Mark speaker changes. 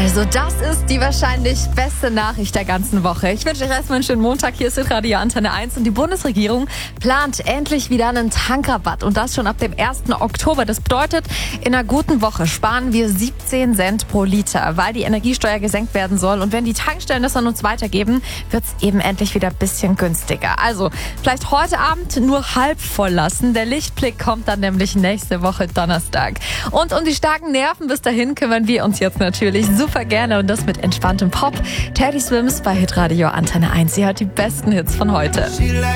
Speaker 1: Also das ist die wahrscheinlich beste Nachricht der ganzen Woche. Ich wünsche euch erstmal einen schönen Montag. Hier ist Radio Antenne 1 und die Bundesregierung plant endlich wieder einen Tankrabatt und das schon ab dem 1. Oktober. Das bedeutet, in einer guten Woche sparen wir 17 Cent pro Liter, weil die Energiesteuer gesenkt werden soll. Und wenn die Tankstellen das an uns weitergeben, wird es eben endlich wieder ein bisschen günstiger. Also vielleicht heute Abend nur halb voll lassen. Der Lichtblick kommt dann nämlich nächste Woche Donnerstag. Und um die starken Nerven bis dahin kümmern wir uns jetzt natürlich super gerne und das mit entspanntem Pop. Teddy Swims bei Hitradio Antenne 1. Sie hört die besten Hits von heute.